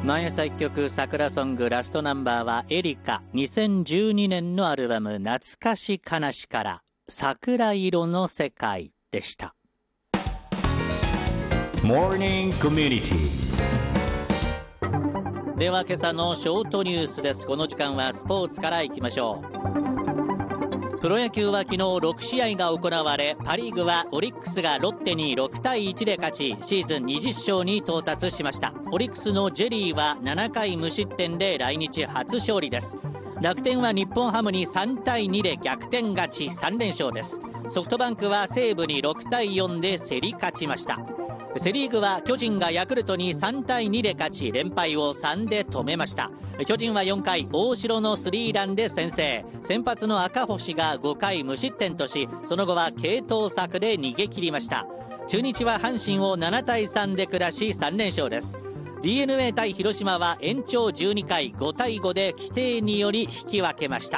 毎朝一曲桜ソングラストナンバーはエリカ、2012年のアルバム懐かし悲しから桜色の世界でした。 モーニングコミュニティでは今朝のショートニュースです。この時間はスポーツからいきましょう。プロ野球は昨日6試合が行われ、パリーグはオリックスがロッテに6対1で勝ち、シーズン20勝に到達しました。オリックスのジェリーは7回無失点で来日初勝利です。楽天は日本ハムに3対2で逆転勝ち、3連勝です。ソフトバンクは西武に6対4で競り勝ちました。セリーグは巨人がヤクルトに3対2で勝ち、連敗を3で止めました。巨人は4回大城のスリーランで先制、先発の赤星が5回無失点とし、その後は継投策で逃げ切りました。中日は阪神を7対3で下し3連勝です。 DNA 対広島は延長12回5対5で規定により引き分けました。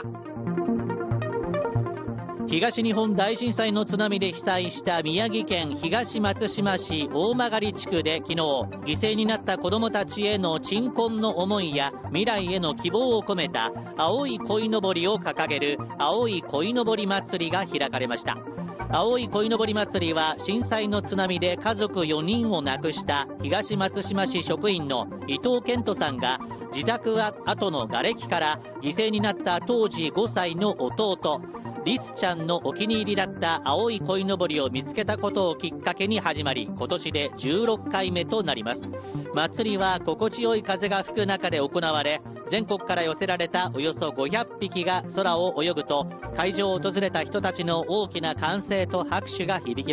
東日本大震災の津波で被災した宮城県東松島市大曲地区で昨日、犠牲になった子どもたちへの鎮魂の思いや未来への希望を込めた青い鯉のぼりを掲げる青い鯉のぼり祭りが開かれました。青い鯉のぼり祭りは震災の津波で家族4人を亡くした東松島市職員の伊藤健人さんが自宅跡の瓦礫から犠牲になった当時5歳の弟律ちゃんのお気に入りだった青い鯉のぼりを見つけたことをきっかけに始まり、今年で16回目となります。祭りは心地よい風が吹く中で行われ、全国から寄せられたおよそ500匹が空を泳ぐと、会場を訪れた人たちの大きな歓声と拍手が響き